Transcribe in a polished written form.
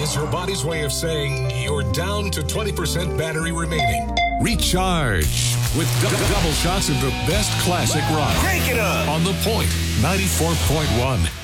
is your body's way of saying you're down to 20% battery remaining. Recharge with double shots of the best classic rock. Crank it up on The Point 94.1.